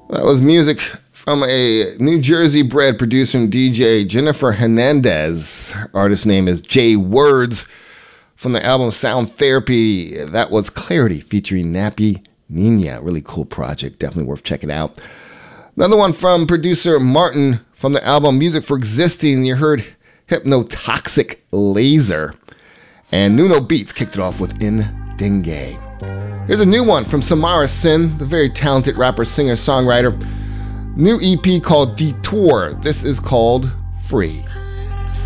That was music from a New Jersey-bred producer and DJ, Jennifer Hernandez. Artist name is Jay Words. From the album Sound Therapy, that was Clarity featuring Nappy Nina. Really cool project. Definitely worth checking out. Another one from producer Martin from the album Music for Existing. You heard Hypnotoxic Laser. And Nuno Beats kicked it off with In Dengue. Here's a new one from Samara Sin, the very talented rapper, singer, songwriter. New EP called Detour. This is called Free.